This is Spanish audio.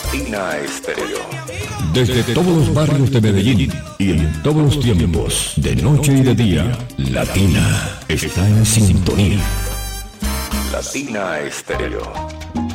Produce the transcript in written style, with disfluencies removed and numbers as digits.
Latina Estéreo. Desde todos los barrios de Medellín y en todos los tiempos, de noche y de día, Latina está en sintonía. Latina Estéreo.